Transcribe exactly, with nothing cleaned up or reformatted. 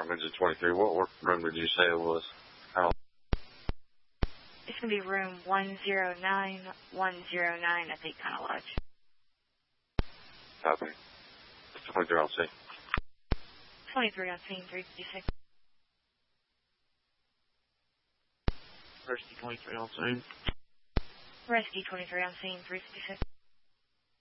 apartment is twenty-three. What, what room did you say it was? How? It's going to be room one zero nine one zero nine at the Econo Lodge. Copy. twenty-three on scene. twenty-three on scene, three fifty-six. Rescue twenty-three on scene. Rescue twenty-three on scene, three fifty-six.